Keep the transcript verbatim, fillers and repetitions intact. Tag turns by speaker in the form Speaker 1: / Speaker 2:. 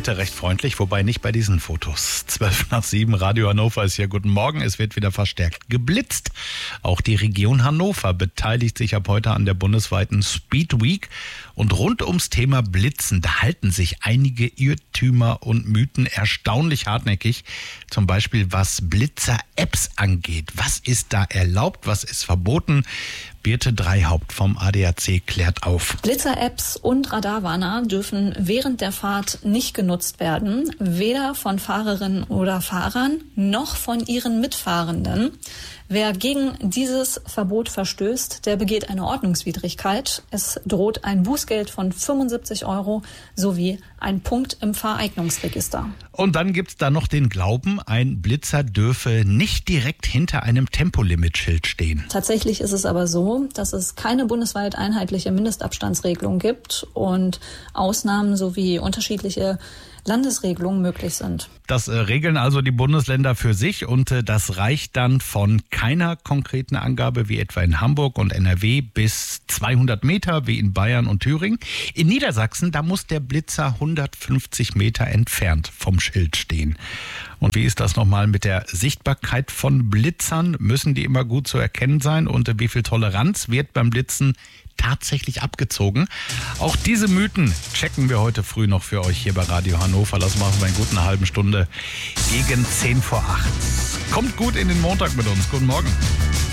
Speaker 1: bitte recht freundlich, wobei nicht bei diesen Fotos. Zwölf nach sieben, Radio Hannover ist hier. Guten Morgen, es wird wieder verstärkt geblitzt. Auch die Region Hannover beteiligt sich ab heute an der bundesweiten Speed Week. Und rund ums Thema Blitzen, da halten sich einige Irrtümer und Mythen erstaunlich hartnäckig. Zum Beispiel was Blitzer-Apps angeht. Was ist da erlaubt, was ist verboten? Birte Dreihaupt vom A D A C klärt auf.
Speaker 2: Blitzer-Apps und Radarwarner dürfen während der Fahrt nicht genutzt werden, weder von Fahrerinnen oder Fahrern noch von ihren Mitfahrenden. Wer gegen dieses Verbot verstößt, der begeht eine Ordnungswidrigkeit. Es droht ein Bußgeld von fünfundsiebzig Euro sowie ein Punkt im Fahreignungsregister.
Speaker 1: Und dann gibt's da noch den Glauben, ein Blitzer dürfe nicht direkt hinter einem Tempolimitschild stehen.
Speaker 2: Tatsächlich ist es aber so, dass es keine bundesweit einheitliche Mindestabstandsregelung gibt und Ausnahmen sowie unterschiedliche Landesregelungen möglich sind.
Speaker 1: Das äh, regeln also die Bundesländer für sich und äh, das reicht dann von keiner konkreten Angabe wie etwa in Hamburg und N R W bis zweihundert Meter wie in Bayern und Thüringen. In Niedersachsen, da muss der Blitzer hundertfünfzig Meter entfernt vom Schild stehen. Und wie ist das nochmal mit der Sichtbarkeit von Blitzern? Müssen die immer gut zu erkennen sein? Und äh, wie viel Toleranz wird beim Blitzen tatsächlich abgezogen? Auch diese Mythen checken wir heute früh noch für euch hier bei Radio Hannover. Das machen wir in gut einer halben Stunde gegen zehn vor acht. Kommt gut in den Montag mit uns. Guten Morgen.